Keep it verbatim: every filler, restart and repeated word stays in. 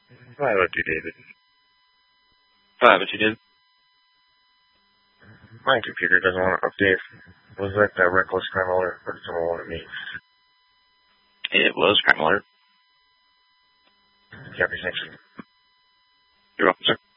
Why would you, David? Why would you, David? My computer doesn't want to update. Was that that reckless crime alert? Or did someone want me? It was crime alert. Copy, thanks. You're welcome, sir.